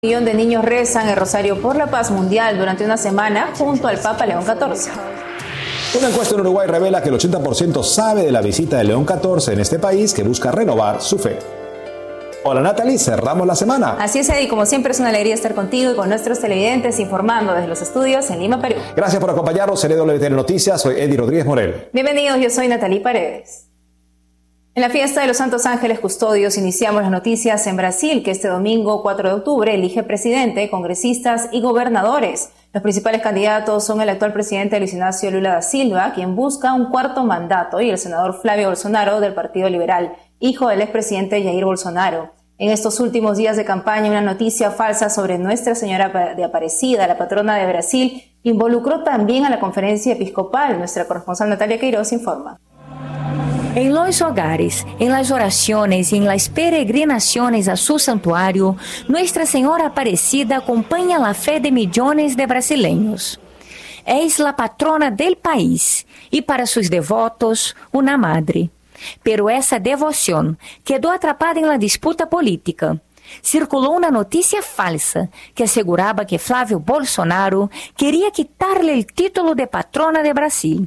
Un millón de niños rezan el Rosario por la Paz Mundial durante una semana junto al Papa León XIV. Una encuesta en Uruguay revela que el 80% sabe de la visita de León XIV en este país que busca renovar su fe. Hola Natalie, cerramos la semana. Así es, Eddie, como siempre es una alegría estar contigo y con nuestros televidentes informando desde los estudios en Lima, Perú. Gracias por acompañarnos en EWTN Noticias, soy Eddie Rodríguez Morel. Bienvenidos, yo soy Natalie Paredes. En la fiesta de los Santos Ángeles Custodios iniciamos las noticias en Brasil, que este domingo 4 de octubre elige presidente, congresistas y gobernadores. Los principales candidatos son el actual presidente Luis Inácio Lula da Silva, quien busca un cuarto mandato, y el senador Flávio Bolsonaro del Partido Liberal, hijo del expresidente Jair Bolsonaro. En estos últimos días de campaña, una noticia falsa sobre Nuestra Señora de Aparecida, la patrona de Brasil, involucró también a la conferencia episcopal. Nuestra corresponsal Natalia Queiroz informa. En los hogares, en las oraciones y en las peregrinaciones a su santuario, Nuestra Señora Aparecida acompaña la fe de millones de brasileños. Es la patrona del país y para sus devotos, una madre. Pero esa devoción quedó atrapada en la disputa política. Circuló una noticia falsa que aseguraba que Flávio Bolsonaro quería quitarle el título de patrona de Brasil.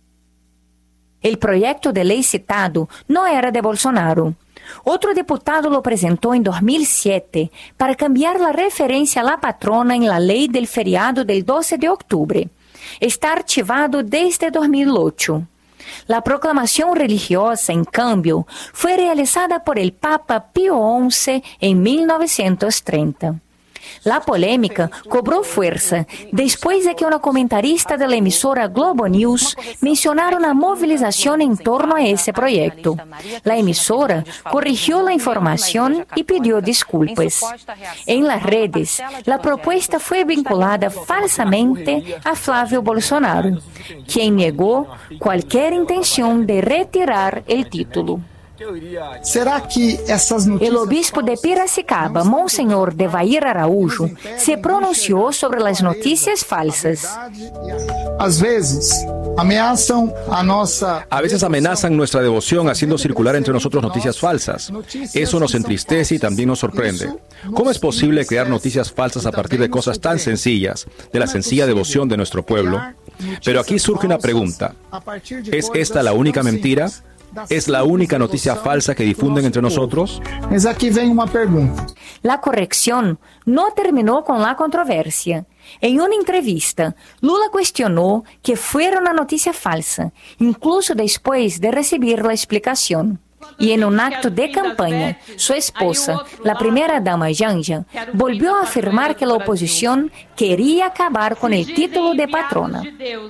El proyecto de ley citado no era de Bolsonaro. Otro diputado lo presentó en 2007 para cambiar la referencia a la patrona en la ley del feriado del 12 de octubre. Está archivado desde 2008. La proclamación religiosa, en cambio, fue realizada por el Papa Pío XI en 1930. La polémica cobró fuerza después de que una comentarista de la emisora Globo News mencionara una movilización en torno a ese proyecto. La emisora corrigió la información y pidió disculpas. En las redes, la propuesta fue vinculada falsamente a Flávio Bolsonaro, quien negó cualquier intención de retirar el título. ¿Será que essas noticias... El obispo de Piracicaba, Monsenhor Devair Araújo, se pronunció sobre las noticias falsas. A veces amenazan nuestra devoción haciendo circular entre nosotros noticias falsas. Eso nos entristece y también nos sorprende. ¿Cómo es posible crear noticias falsas a partir de cosas tan sencillas, de la sencilla devoción de nuestro pueblo? Pero aquí surge una pregunta. ¿Es esta la única mentira? ¿Es la única noticia falsa que difunden entre nosotros? Mas aquí viene una pregunta. La corrección no terminó con la controversia. En una entrevista, Lula cuestionó que fuera una noticia falsa, incluso después de recibir la explicación. Y en un acto de campaña, su esposa, la primera dama Janja, volvió a afirmar que la oposición quería acabar con el título de patrona.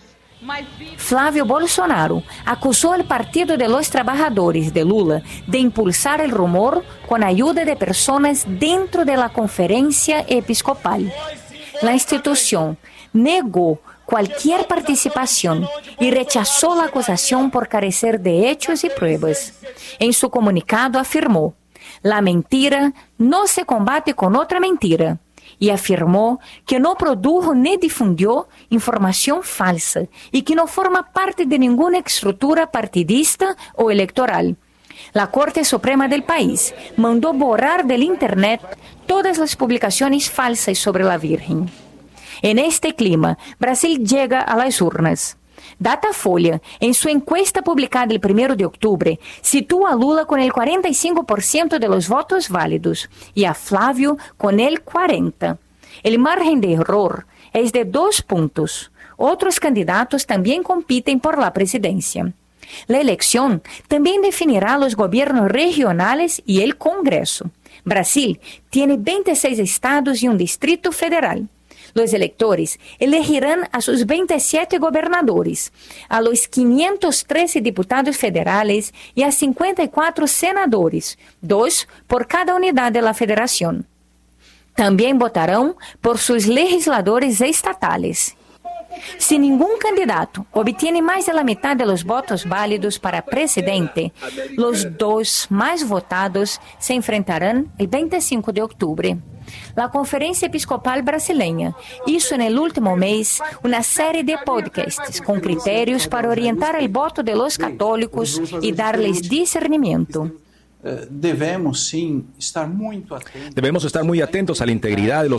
Flávio Bolsonaro acusó al Partido de los Trabajadores de Lula de impulsar el rumor con ayuda de personas dentro de la conferencia episcopal. La institución negó cualquier participación y rechazó la acusación por carecer de hechos y pruebas. En su comunicado afirmó: "La mentira no se combate con otra mentira", y afirmó que no produjo ni difundió información falsa y que no forma parte de ninguna estructura partidista o electoral. La Corte Suprema del país mandó borrar del Internet todas las publicaciones falsas sobre la Virgen. En este clima, Brasil llega a las urnas. Datafolha, en su encuesta publicada el 1 de octubre, sitúa a Lula con el 45% de los votos válidos y a Flávio con el 40%. El margen de error es de 2 puntos. Otros candidatos también compiten por la presidencia. La elección también definirá los gobiernos regionales y el Congreso. Brasil tiene 26 estados y un distrito federal. Los electores elegirán a sus 27 gobernadores, a los 513 diputados federales y a 54 senadores, 2 por cada unidad de la federación. También votarán por sus legisladores estatales. Si ningún candidato obtiene más de la mitad de los votos válidos para presidente, los 2 más votados se enfrentarán el 25 de octubre. La Conferencia Episcopal Brasileña hizo en el último mes una serie de podcasts con criterios para orientar el voto de los católicos y darles discernimiento. Debemos estar muy atentos a la integridad de los